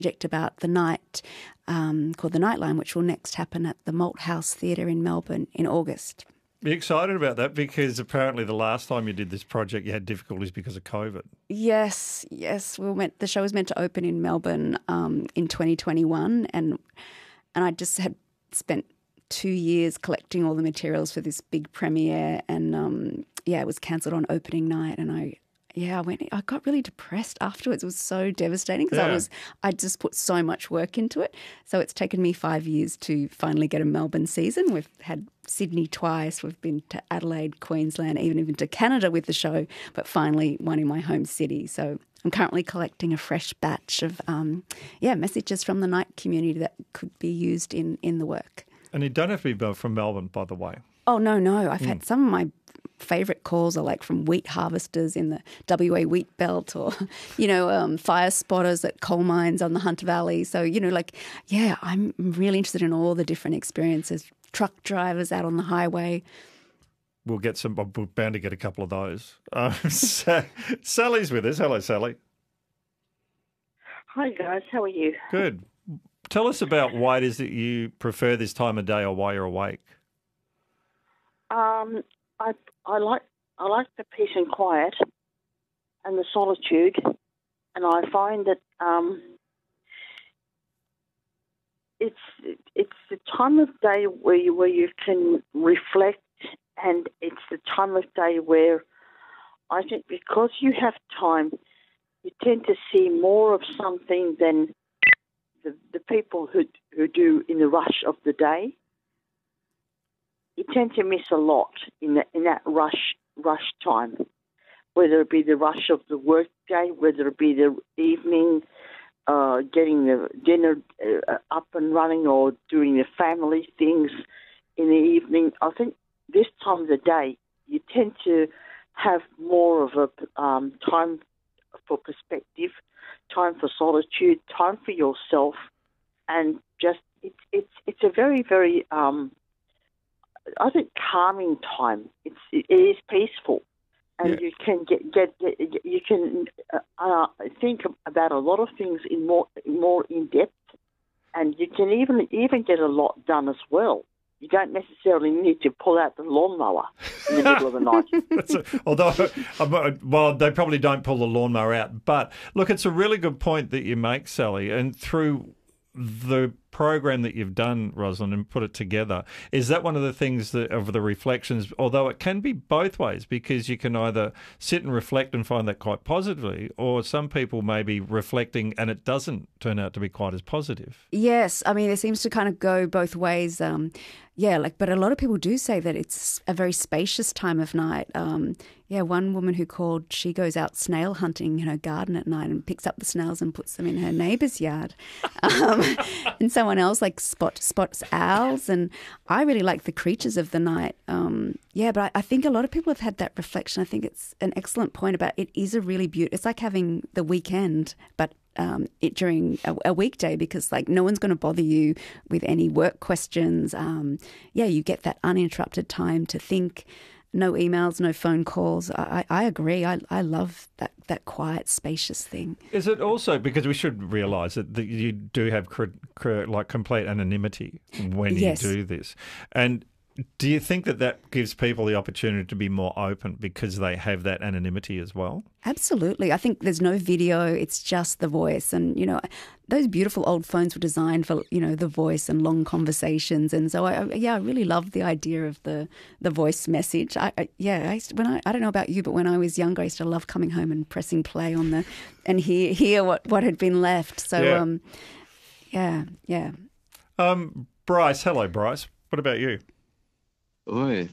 project about the night called The Nightline, which will next happen at the Malthouse Theatre in Melbourne in August. Are you excited about that? Because apparently the last time you did this project, you had difficulties because of COVID. Yes. The show was meant to open in Melbourne in 2021, and I just had spent 2 years collecting all the materials for this big premiere, and it was cancelled on opening night, and I got really depressed afterwards. It was so devastating because I just put so much work into it. So it's taken me 5 years to finally get a Melbourne season. We've had Sydney twice. We've been to Adelaide, Queensland, even to Canada with the show, but finally one in my home city. So I'm currently collecting a fresh batch of messages from the night community that could be used in the work. And you don't have to be from Melbourne, by the way. Oh, no. I've had some of my favourite calls are like from wheat harvesters in the WA wheat belt, or, fire spotters at coal mines on the Hunter Valley. So, I'm really interested in all the different experiences. Truck drivers out on the highway. We're bound to get a couple of those. Sally's with us. Hello, Sally. Hi, guys. How are you? Good. Tell us about why it is that you prefer this time of day or why you're awake. I like the peace and quiet and the solitude, and I find that it's the time of day where you can reflect, and it's the time of day where I think because you have time, you tend to see more of something than the people who do in the rush of the day. You tend to miss a lot in that rush time, whether it be the rush of the work day, whether it be the evening, getting the dinner up and running, or doing the family things in the evening. I think this time of the day you tend to have more of a time for perspective, time for solitude, time for yourself, and just it's a very, very I think calming time. It is peaceful, and you can you can think about a lot of things in more in depth, and you can even get a lot done as well. You don't necessarily need to pull out the lawnmower in the middle of the night. Although they probably don't pull the lawnmower out. But look, it's a really good point that you make, Sally, and through the program that you've done, Rosalind, and put it together, is that one of the things of the reflections, although it can be both ways, because you can either sit and reflect and find that quite positively, or some people may be reflecting and it doesn't turn out to be quite as positive. Yes, I mean, it seems to kind of go both ways. But a lot of people do say that it's a very spacious time of night. One woman who called, she goes out snail hunting in her garden at night and picks up the snails and puts them in her neighbour's yard. And someone else spots owls, and I really like the creatures of the night. But I think a lot of people have had that reflection. I think it's an excellent point about it is a really beautiful. It's like having the weekend, but during a weekday, because like no one's going to bother you with any work questions. You get that uninterrupted time to think. No emails, no phone calls. I agree. I love that quiet, spacious thing. Is it also, because we should realise that you do have complete anonymity when you do this, and do you think that gives people the opportunity to be more open because they have that anonymity as well? Absolutely. I think there's no video, it's just the voice. And, those beautiful old phones were designed for, the voice and long conversations. And so, I really love the idea of the voice message. I don't know about you, but when I was younger, I used to love coming home and pressing play on and hear what had been left. So, Bryce, hello, Bryce. What about you? Oi.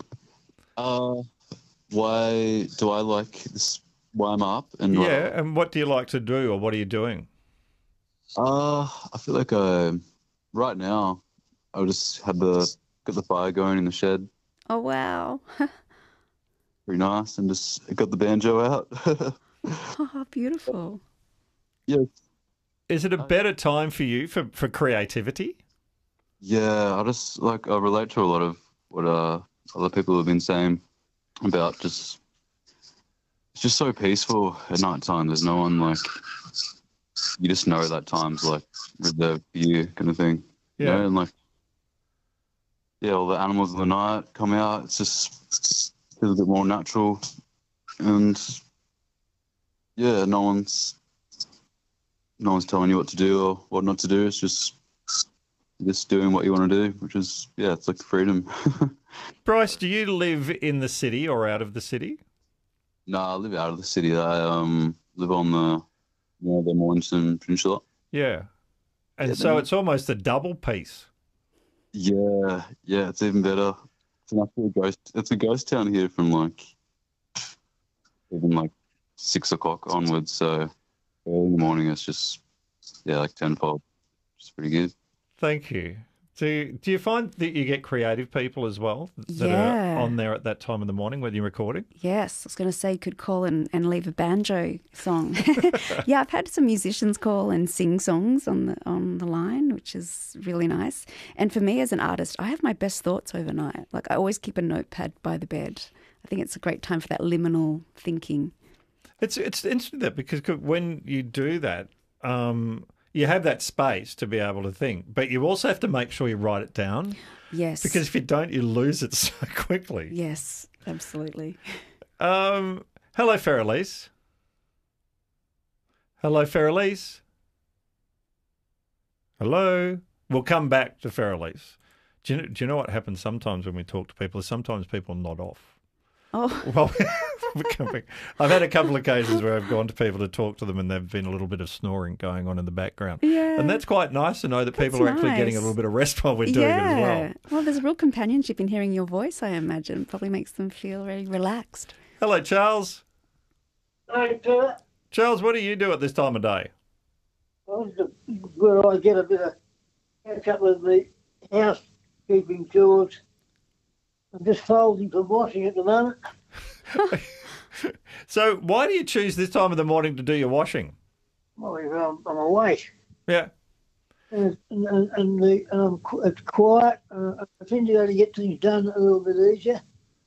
Why do I like this? Why I'm up? And what do you like to do, or what are you doing? I feel like right now I'll just got the fire going in the shed. Oh wow! Pretty nice, and just got the banjo out. Oh, beautiful. Yeah. Is it a better time for you for creativity? Yeah, I relate to a lot of what other people have been saying about it's just so peaceful at night time. There's no one you just know that time's like reserved for you, kind of thing. You Yeah. know? And like, yeah, all the animals of the night come out. It's just feels a bit more natural, and yeah, no one's telling you what to do or what not to do. It's just doing what you want to do, which is, yeah, it's like freedom. Bryce, do you live in the city or out of the city? No, I live out of the city. I live on the Mornington Peninsula. Yeah. And Yeah, so then- it's almost a double piece. Yeah, it's even better. It's a ghost town here from like even like 6 o'clock onwards. So early in the morning, it's just like tenfold. It's pretty good. Thank you. Do you find that you get creative people as well that Yeah. are on there at that time of the morning when you're recording? Yes, I was going to say you could call and leave a banjo song. Yeah, I've had some musicians call and sing songs on the line, which is really nice. And for me as an artist, I have my best thoughts overnight. Like I always keep a notepad by the bed. I think it's a great time for that liminal thinking. It's interesting that because when you do that, you have that space to be able to think, but you also have to make sure you write it down Yes. because if you don't, you lose it so quickly. Yes, absolutely. Hello, Feralise. Hello, Feralise. Hello. We'll come back to Feralise. Do you know what happens sometimes when we talk to people? Is sometimes people nod off. Oh, Well, I've had a couple of occasions where I've gone to people to talk to them and there've been a little bit of snoring going on in the background. yeah. And that's quite nice to know that people are actually getting a nice. little bit of rest while we're doing it as well. Well, there's a real companionship in hearing your voice, I imagine. It probably makes them feel very relaxed. Hello, Charles. Hey, Peter. Charles, what do you do at this time of day? Where I get a bit of catch up with the housekeeping chores. I'm just folding for washing at the moment. So why do you choose this time of the morning to do your washing? Well, I'm awake. Yeah. And it's quiet. I tend to be able to get things done a little bit easier.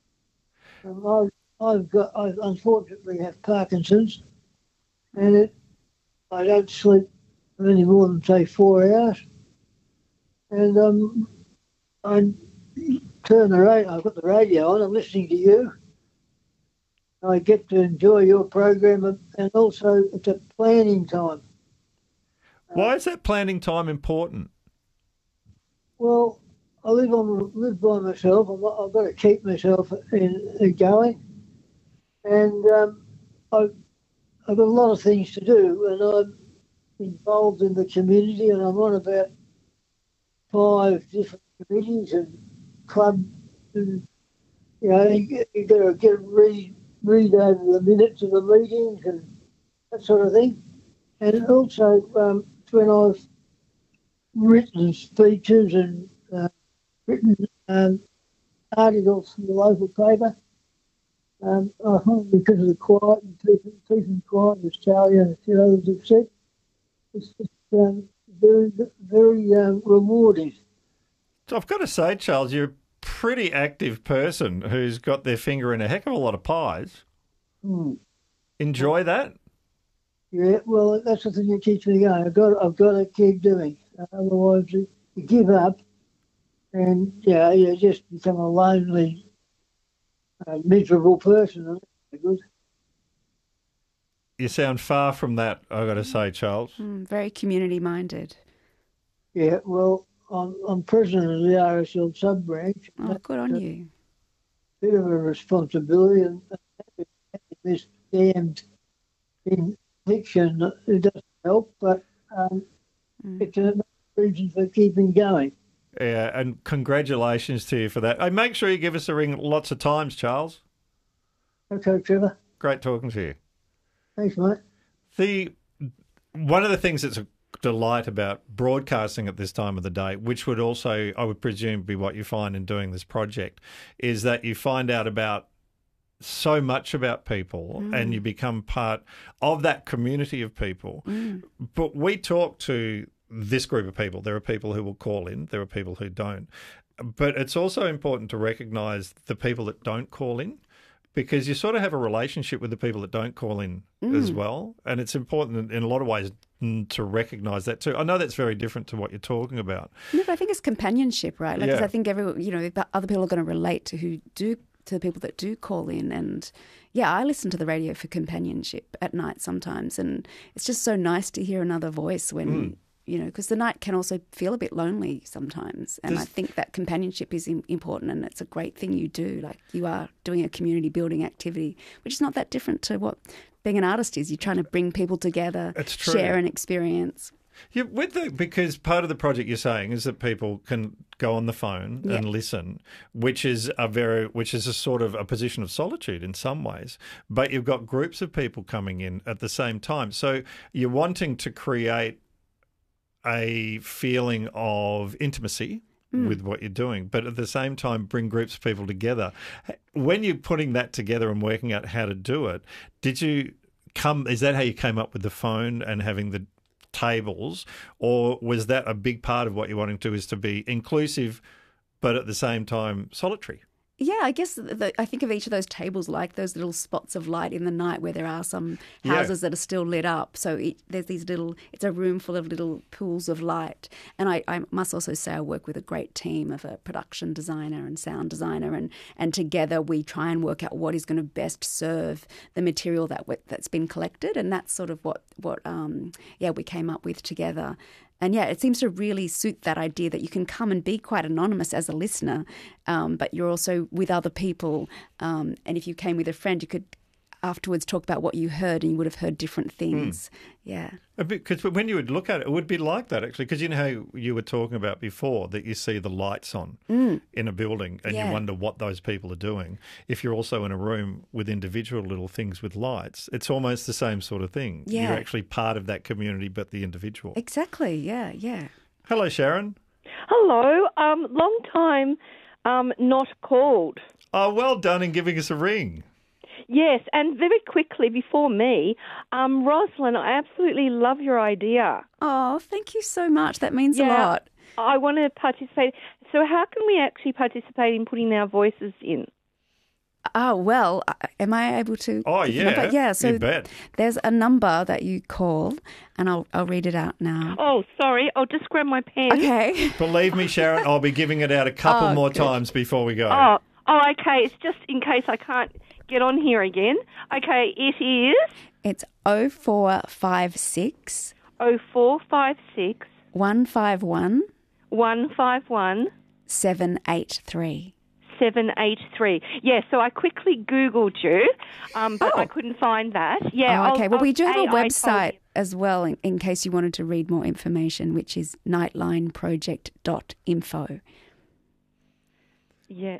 I unfortunately have Parkinson's, and I don't sleep any more than say 4 hours. And I turn the radio. I've got the radio on. I'm listening to you. I get to enjoy your program, and also it's a planning time. Why is that planning time important? Well, I live by myself. I've got to keep myself going, and I've got a lot of things to do, and I'm involved in the community, and I'm on about 5 different committees and clubs, and you know, you got to read over the minutes of the meetings and that sort of thing, and also when I've written speeches and written articles for the local paper. I find because of the quiet and peace and quiet, as Charlie and a few others have said, it's just very, very rewarding. So I've got to say, Charles, you're a pretty active person who's got their finger in a heck of a lot of pies. Hmm. Enjoy that? Yeah, well, that's the thing that keeps me going. I've got to keep doing. Otherwise, you give up, and you just become a lonely, miserable person. Good. You sound far from that, I've got to say, Charles. Very community-minded. Yeah, well, I'm president of the RSL sub-branch. Oh, good on you. Bit of a responsibility, and this damned fiction, it doesn't help, but it's a reason for keeping going. Yeah, and congratulations to you for that. Hey, make sure you give us a ring lots of times, Charles. Okay, Trevor. Great talking to you. Thanks, mate. One of the things that's a delight about broadcasting at this time of the day, which would also, I would presume, be what you find in doing this project, is that you find out about so much about people and you become part of that community of people. But we talk to this group of people. There are people who will call in, there are people who don't. But it's also important to recognise the people that don't call in, because you sort of have a relationship with the people that don't call in as well. And it's important in a lot of ways to recognise that too. I know that's very different to what you're talking about. No, but I think it's companionship, right? Like, 'cause Yeah. I think other people are going to relate to the people that do call in. And yeah, I listen to the radio for companionship at night sometimes. And it's just so nice to hear another voice when, because the night can also feel a bit lonely sometimes. And I think that companionship is important, and it's a great thing you do. Like, you are doing a community building activity, which is not that different to what being an artist is. You're trying to bring people together, It's true. share an experience. Yeah, because part of the project you're saying is that people can go on the phone and listen, which is a sort of a position of solitude in some ways. But you've got groups of people coming in at the same time, so you're wanting to create a feeling of intimacy with what you're doing, but at the same time bring groups of people together. When you're putting that together and working out how to do it, is that how you came up with the phone and having the tables, or was that a big part of what you're wanting to do, is to be inclusive but at the same time solitary? Yeah, I guess I think of each of those tables like those little spots of light in the night where there are some houses that are still lit up. So there's it's a room full of little pools of light. And I must also say I work with a great team of a production designer and sound designer, and together we try and work out what is going to best serve the material that's been collected. And that's sort of what we came up with together. And yeah, it seems to really suit that idea that you can come and be quite anonymous as a listener, but you're also with other people. And if you came with a friend, you could afterwards talk about what you heard, and you would have heard different things. Yeah. Because when you would look at it, it would be like that, actually, because you know how you were talking about before that you see the lights on in a building and you wonder what those people are doing. If you're also in a room with individual little things with lights, it's almost the same sort of thing. Yeah. You're actually part of that community, but the individual. Exactly, yeah. Hello, Sharon. Hello. Long time not called. Oh, well done in giving us a ring. Yes, and very quickly before me, Rosalind, I absolutely love your idea. Oh, thank you so much. That means a lot. I want to participate. So how can we actually participate in putting our voices in? Oh, well, am I able to? Oh, give the yeah. number? Yeah, so You bet. there's a number that you call, and I'll read it out now. Oh, sorry. I'll just grab my pen. Okay. Believe me, Sharon, I'll be giving it out a couple more times before we go. Oh, okay. It's just in case I can't get on here again. Okay, it is? It's 0456 0456 151 151 783. 783. Yeah, so I quickly Googled you, but I couldn't find that. Yeah. Oh, okay. Well, we do have a I told website you. as well in case you wanted to read more information, which is nightlineproject.info. Yeah,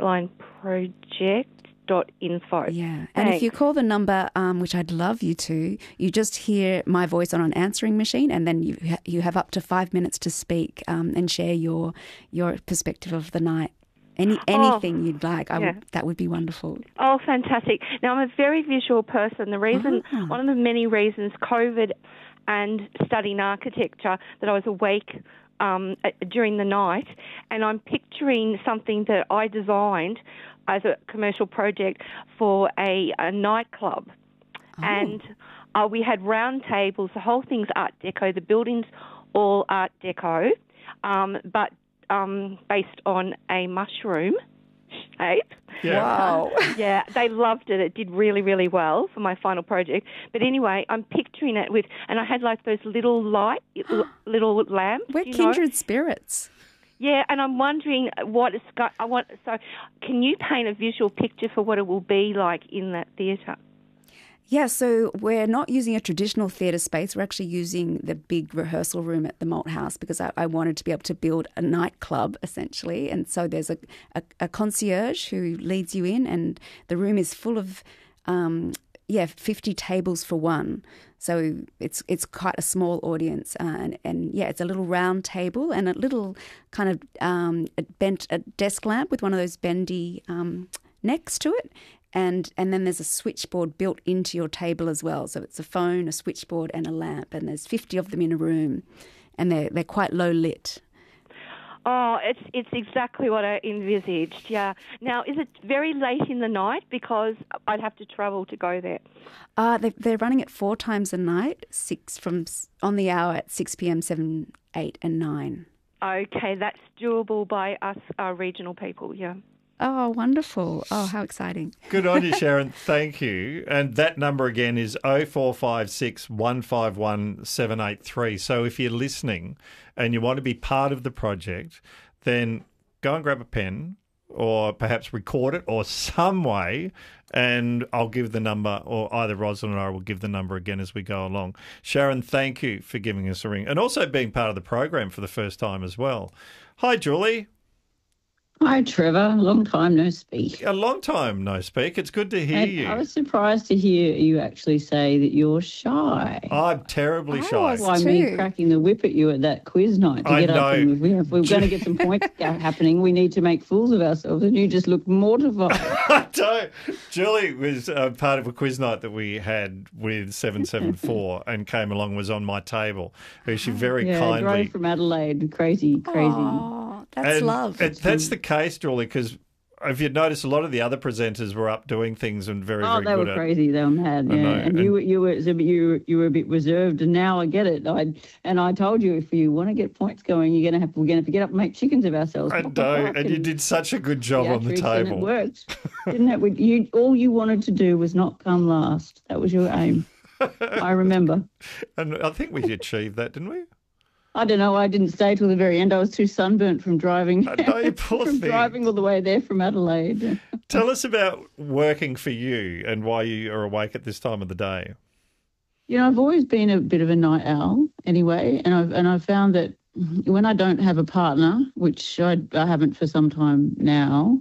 nightlineproject.info. Yeah. And if you call the number, which I'd love you to, you just hear my voice on an answering machine, and then you have up to 5 minutes to speak and share your perspective of the night. Anything you'd like, that would be wonderful. Oh, fantastic. Now, I'm a very visual person. The reason, one of the many reasons, COVID and studying architecture, that I was awake during the night, and I'm picturing something that I designed as a commercial project for a nightclub. And we had round tables. The whole thing's Art Deco. The building's all Art Deco, but based on a mushroom shape. Yeah. Wow. Yeah, they loved it. It did really, really well for my final project. But anyway, I'm picturing it and I had like those little little lamps. We're kindred spirits. Yeah, and I'm wondering so can you paint a visual picture for what it will be like in that theatre? Yeah, so we're not using a traditional theatre space. We're actually using the big rehearsal room at the Malt House because I wanted to be able to build a nightclub, essentially. And so there's a concierge who leads you in, and the room is full of 50 tables for one. So it's quite a small audience, and it's a little round table and a little kind of a desk lamp with one of those bendy necks to it. And then there's a switchboard built into your table as well. So it's a phone, a switchboard, and a lamp. And there's 50 of them in a room, and they're quite low lit. Oh, it's exactly what I envisaged, yeah. Now, is it very late in the night? Because I'd have to travel to go there. They're running it 4 times a night, on the hour at 6 p.m, 7, 8 and 9. Okay, that's doable by us regional people, yeah. Oh, wonderful. Oh, how exciting. Good on you, Sharon. Thank you. And that number again is 0456 151 783. So if you're listening and you want to be part of the project, then go and grab a pen or perhaps record it or some way, and I'll give the number, or either Rosalind or I will give the number again as we go along. Sharon, thank you for giving us a ring and also being part of the program for the first time as well. Hi, Julie. Hi, Trevor. Long time no speak. A long time no speak. It's good to hear you. I was surprised to hear you actually say that you're shy. I'm terribly shy. Why me cracking the whip at you at that quiz night to get up and if we're going to get some points happening, we need to make fools of ourselves, and you just looked mortified. I don't. Julie was part of a quiz night that we had with 774 and came along, was on my table, who she very kindly... drove from Adelaide. Crazy. Oh, that's love. That's the case, Julie, because if you'd noticed, a lot of the other presenters were up doing things and very good at it. Oh, they were crazy. They were mad. Yeah. And you were a bit reserved, and now I get it. I told you, if you want to get points going, we're going to have to get up and make chickens of ourselves. And you did such a good job on the table. And it worked, didn't it? All you wanted to do was not come last. That was your aim. I remember. And I think we achieved that, didn't we? I don't know. I didn't stay till the very end. I was too sunburnt from driving. No, you poor thing. Driving all the way there from Adelaide. Tell us about working for you and why you are awake at this time of the day. You know, I've always been a bit of a night owl anyway, and I've found that when I don't have a partner, which I haven't for some time now,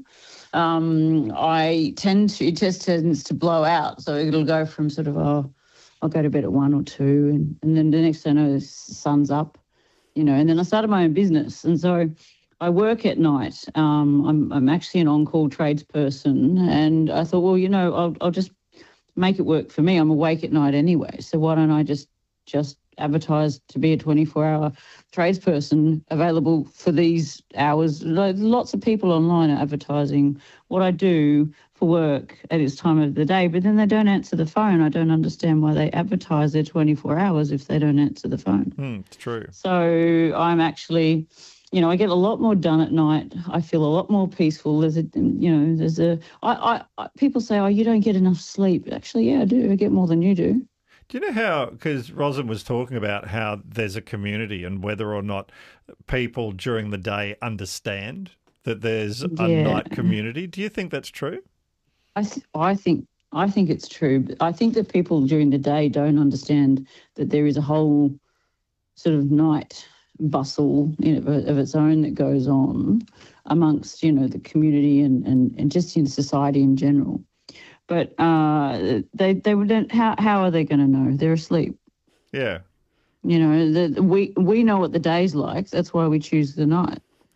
it just tends to blow out. So it'll go from sort of, I'll go to bed at 1 or 2, and then the next thing I know, the sun's up. You know, and then I started my own business, and so I work at night. I'm actually an on-call tradesperson, and I thought, well, you know, I'll just make it work for me. I'm awake at night anyway, so why don't I just advertise to be a 24-hour tradesperson available for these hours? Lots of people online are advertising what I do for work at its time of the day, but then they don't answer the phone. I don't understand why they advertise their 24 hours if they don't answer the phone. It's true. So I'm actually, you know, I get a lot more done at night. I feel a lot more peaceful. People say, oh, you don't get enough sleep. Actually, yeah, I do. I get more than you do. Do you know how, because Rosalind was talking about how there's a community and whether or not people during the day understand that there's a night community. Do you think that's true? I think it's true. I think that people during the day don't understand that there is a whole sort of night bustle of its own that goes on amongst, you know, the community and just in society in general. But they wouldn't. How are they going to know? They're asleep. Yeah. You know, we know what the day's like. That's why we choose the night.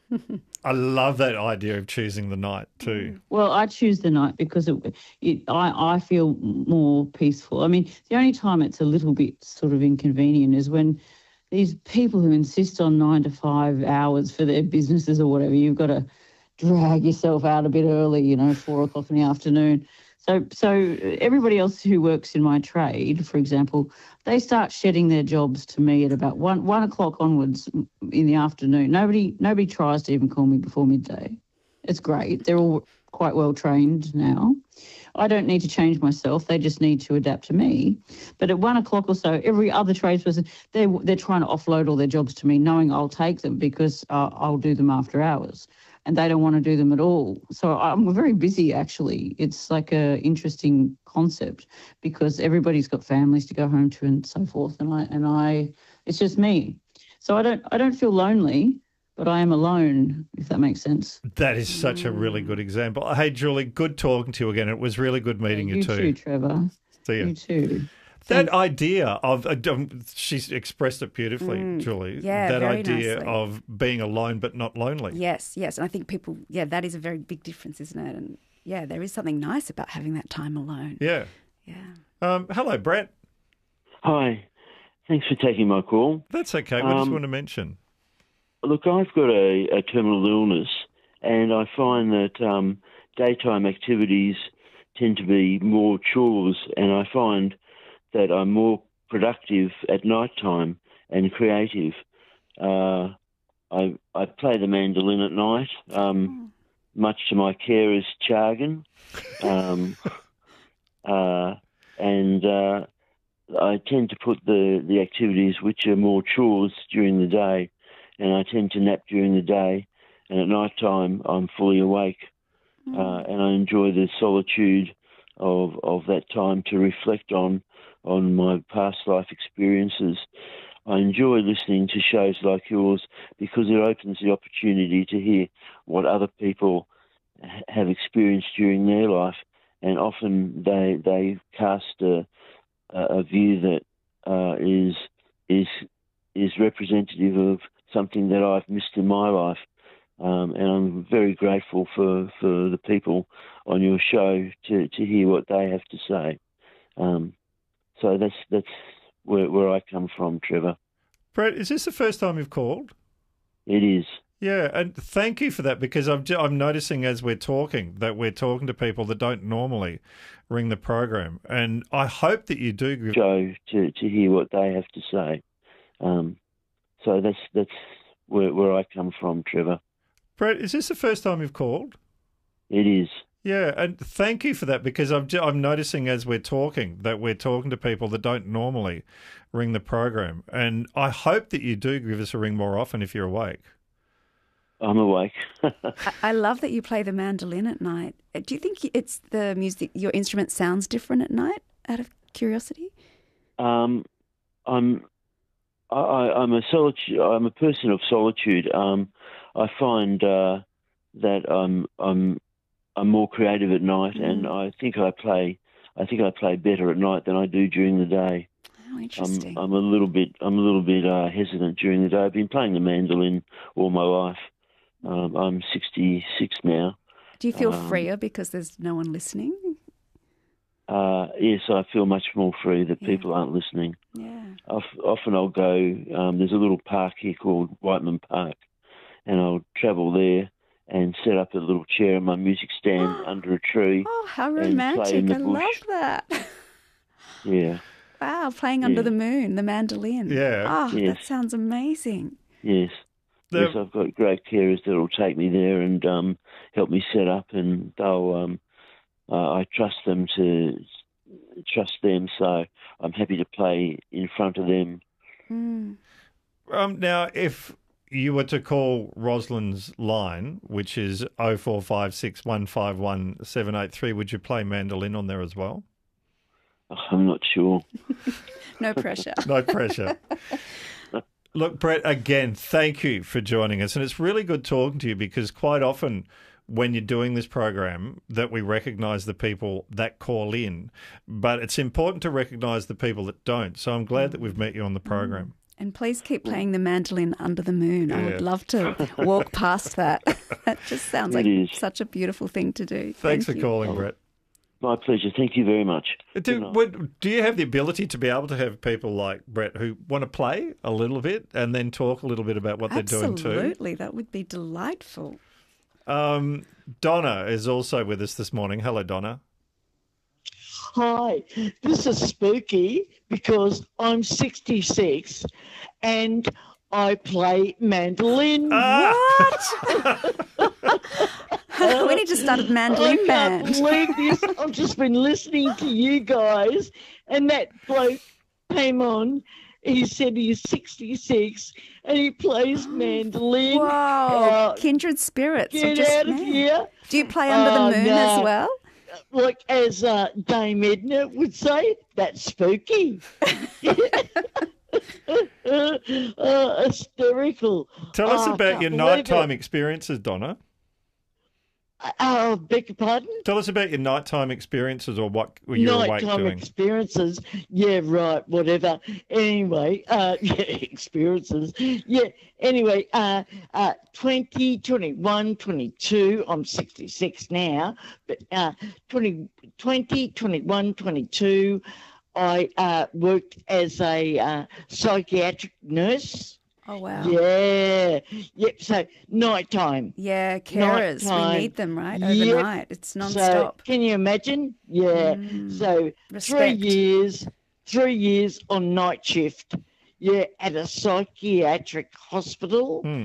I love that idea of choosing the night too. Well, I choose the night because I feel more peaceful. I mean, the only time it's a little bit sort of inconvenient is when these people who insist on 9 to 5 hours for their businesses or whatever, you've got to drag yourself out a bit early, you know, 4 o'clock in the afternoon. So everybody else who works in my trade, for example, they start shedding their jobs to me at about 1 o'clock onwards in the afternoon. Nobody tries to even call me before midday. It's great. They're all quite well trained now. I don't need to change myself. They just need to adapt to me. But at 1 o'clock or so, every other tradesperson, they're trying to offload all their jobs to me, knowing I'll take them because I'll do them after hours. And they don't want to do them at all. So I'm very busy, actually. It's like a interesting concept because everybody's got families to go home to and so forth. And I, it's just me. So I don't feel lonely, but I am alone, if that makes sense. That is such a really good example. Hey, Julie, good talking to you again. It was really good meeting you too. You too, Trevor. See you. You too. That idea of, she's expressed it beautifully, Julie. Yeah, that very idea nicely. of being alone but not lonely. Yes. And I think people, that is a very big difference, isn't it? And yeah, there is something nice about having that time alone. Yeah. Yeah. Hello, Brett. Hi. Thanks for taking my call. That's okay. We just want to mention. Look, I've got a terminal illness, and I find that daytime activities tend to be more chores, and I find that I'm more productive at night time and creative. I play the mandolin at night, much to my carer's chagrin, and I tend to put the activities which are more chores during the day, and I tend to nap during the day, and at night time I'm fully awake, and I enjoy the solitude of that time to reflect on my past life experiences. I enjoy listening to shows like yours because it opens the opportunity to hear what other people have experienced during their life, and often they cast a view that is representative of something that I've missed in my life, and I'm very grateful for the people on your show to hear what they have to say. So that's where I come from, Trevor. Brett, is this the first time you've called? It is. Yeah, and thank you for that, because I'm noticing as we're talking that we're talking to people that don't normally ring the program, and I hope that you do show to hear what they have to say. So that's where I come from, Trevor. Brett, is this the first time you've called? It is. Yeah, and thank you for that, because I'm noticing as we're talking that we're talking to people that don't normally ring the program, and I hope that you do give us a ring more often if you're awake. I'm awake. I love that you play the mandolin at night. Do you think it's the music, your instrument sounds different at night, out of curiosity? I'm a person of solitude. I find that I'm more creative at night, and I think I play better at night than I do during the day. Oh, interesting. I'm a little bit hesitant during the day. I've been playing the mandolin all my life. I'm 66 now. Do you feel freer because there's no one listening? Yes, I feel much more free that people aren't listening. Yeah. Often I'll go, there's a little park here called Whiteman Park, and I'll travel there and set up a little chair and my music stand under a tree. Oh, how romantic. I love that. Yeah. Wow, playing under the moon, the mandolin. Yeah. Oh, that sounds amazing. Yes. Yes, I've got great carers that will take me there and help me set up, and they'll I trust them, so I'm happy to play in front of them. Now, if you were to call Rosalind's line, which is 0456 151 783, would you play mandolin on there as well? I'm not sure. No pressure. No pressure. Look, Brett, again, thank you for joining us. And it's really good talking to you, because quite often when you're doing this program that we recognise the people that call in, but it's important to recognise the people that don't. So I'm glad that we've met you on the program. And please keep playing the mandolin under the moon. I would love to walk past that. That just sounds like such a beautiful thing to do. Thanks for calling, Brett. My pleasure. Thank you very much. Do you have the ability to be able to have people like Brett who want to play a little bit and then talk a little bit about what they're doing too? Absolutely. That would be delightful. Donna is also with us this morning. Hello, Donna. Hi. This is spooky because I'm 66 and I play mandolin. What? We need to start a mandolin band. I can't believe this. I've just been listening to you guys, and that bloke came on. He said he's 66 and he plays mandolin. Wow, kindred spirits. Get out of here. Do you play under the moon as well? Like as Dame Edna would say, that's spooky. Hysterical. Tell us about your nighttime experiences, Donna. Beg your pardon? Tell us about your nighttime experiences, or what you're awake doing. Nighttime experiences. Yeah, right, whatever. Anyway, experiences. Yeah, anyway, 20, 21, 22, I'm 66 now, but 20, 21, 22, I worked as a psychiatric nurse. Oh, wow. Yeah. Yep. So nighttime. Yeah, carers. Nighttime. We need them, right? Yep. Overnight. It's So non-stop. can you imagine? Yeah. So Respect. 3 years on night shift. Yeah, at a psychiatric hospital.